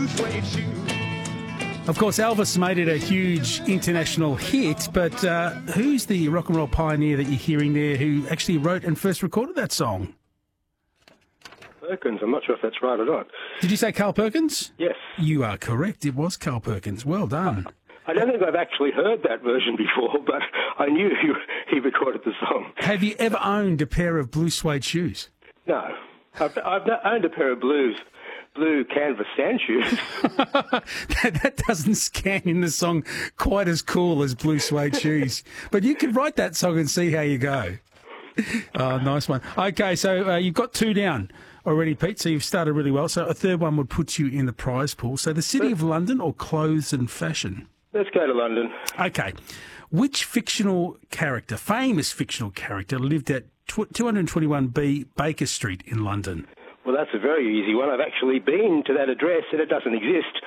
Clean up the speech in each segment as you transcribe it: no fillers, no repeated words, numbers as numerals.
blue suede shoes. Of course, Elvis made it a huge international hit, but who's the rock and roll pioneer that you're hearing there who actually wrote and first recorded that song? Perkins. I'm not sure if that's right or not. Did you say Carl Perkins? Yes. You are correct. It was Carl Perkins. Well done. I don't think I've actually heard that version before, but I knew he recorded the song. Have you ever owned a pair of blue suede shoes? No. I've owned a pair of blue canvas sand shoes. that doesn't scan in the song quite as cool as blue suede shoes. But you could write that song and see how you go. Oh, nice one. Okay, so you've got 2 down already, Pete, so you've started really well. So a third one would put you in the prize pool. So the City of London or clothes and fashion? Let's go to London. Okay. Which fictional character, famous fictional character, lived at 221B Baker Street in London? Well, that's a very easy one. I've actually been to that address and it doesn't exist.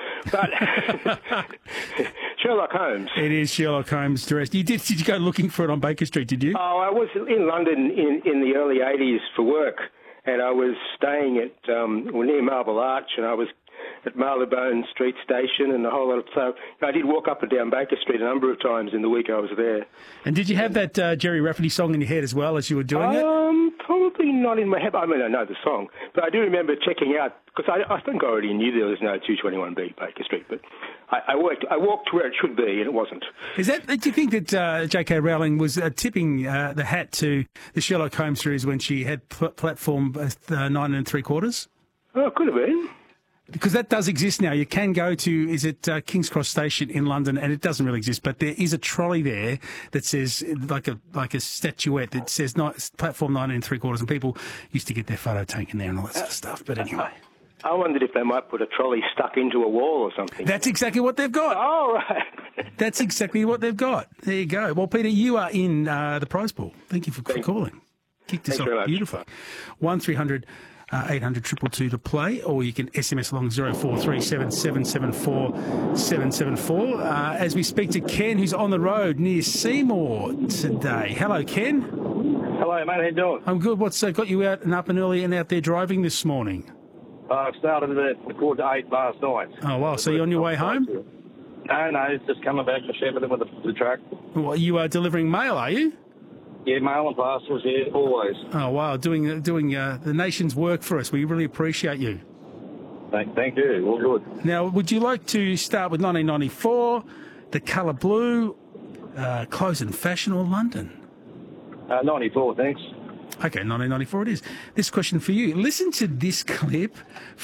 But Sherlock Holmes. It is Sherlock Holmes' address. Did you go looking for it on Baker Street, did you? Oh, I was in London in the early 80s for work, and I was staying at near Marble Arch, and I was at Marylebone Street Station and the whole lot of... So I did walk up and down Baker Street a number of times in the week I was there. And did you have that Jerry Rafferty song in your head as well as you were doing it? Probably not in my head. I mean, I know the song, but I do remember checking out, because I think I already knew there was no 221B Baker Street, but I walked where it should be, and it wasn't. Do you think that J.K. Rowling was tipping the hat to the Sherlock Holmes series when she had platform 9 3/4? Oh, it could have been. Because that does exist now. You can go to, King's Cross Station in London, and it doesn't really exist, but there is a trolley there that says, like a statuette that says platform 9 3/4, and people used to get their photo taken there and all that sort of stuff. But anyway. I wondered if they might put a trolley stuck into a wall or something. That's exactly what they've got. Oh, right. That's exactly what they've got. There you go. Well, Peter, you are in the prize pool. Thank you for calling. Kicked us off beautifully. 1300 800 222 to play, or you can SMS along 0437 774 774. As we speak to Ken, who's on the road near Seymour today. Hello, Ken. Hello, mate. How you doing? I'm good. What's got you out and up and early and out there driving this morning? I started at 8:15 last night. Oh, wow. So you're on your way home? No, just coming back to Shepparton with the truck. Well, you are delivering mail, are you? Yeah, mail and parcels, yeah, always. Oh, wow. Doing the nation's work for us. We really appreciate you. Thank you. All good. Now, would you like to start with 1994, the colour blue, clothes and fashion, or London? 94, thanks. Okay, 1994 it is. This question for you. Listen to this clip